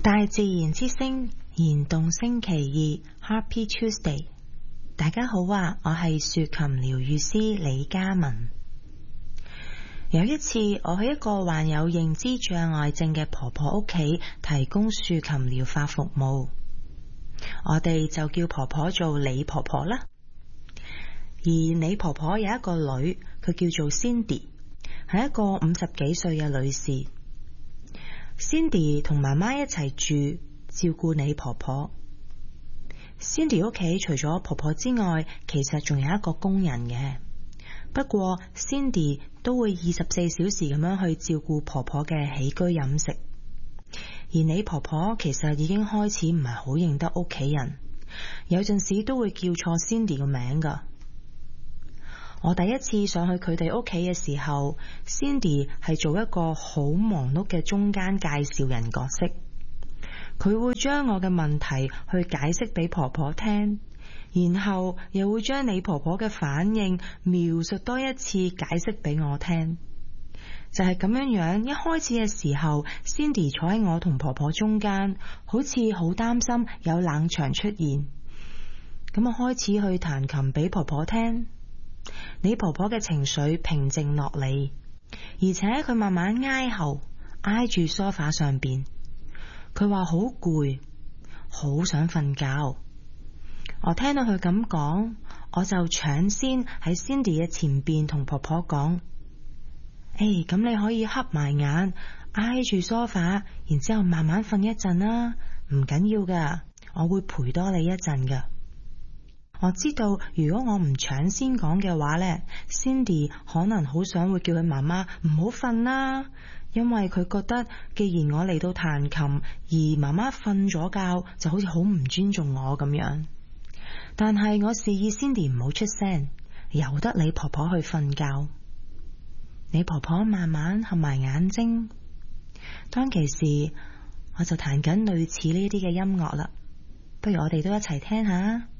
大自然之聲燃動星期二 Happy Tuesday， 大家好啊，我係豎琴療癒師李嘉文。有一次我去一個患有認知障礙症嘅婆婆屋企提供豎琴療法服務，我哋就叫婆婆做李婆婆啦。而李婆婆有一個女，佢叫做 Cindy， 係一個50幾歲嘅女士。Cindy 同媽媽一齊住，照顧李婆婆。Cindy 屋企除咗婆婆之外，其實仲有一個工人嘅。不過 Cindy 都會24小時咁樣去照顧婆婆嘅起居飲食。而李婆婆其實已經開始唔係好認得屋企人，有陣時都會叫錯 Cindy 個名㗎。我第一次上去佢哋屋企嘅時候， Cindy 係做一個好忙碌嘅中間介紹人角色，佢會將我嘅問題去解釋俾婆婆聽，然後又會將李婆婆嘅反應描述多一次解釋俾我聽。就係咁樣樣，一開始嘅時候 Cindy 坐喺我同婆婆中間，好似好擔心有冷場出現。咁我開始去彈琴俾婆婆聽，李婆婆嘅情緒平靜落嚟，而且佢慢慢挨後挨住梳化上邊，佢話好攰，好想瞓覺。我聽到佢咁講，我就搶先喺 Cindy 嘅前邊同婆婆講：咁你可以瞌埋眼挨住梳化，然之後慢慢瞓一陣啦，唔緊要噶，我會陪多你一陣噶。我知道如果我唔搶先講嘅話呢， Cindy 可能好想會叫佢媽媽唔好瞓啦，因為佢覺得既然我嚟到彈琴，而媽媽瞓咗覺，就好似好唔尊重我咁樣。但係我示意 Cindy 唔好出聲，由得李婆婆去瞓覺。李婆婆慢慢合埋眼睛，當其時我就彈緊類似呢啲嘅音樂啦，不如我哋都一齊聽下。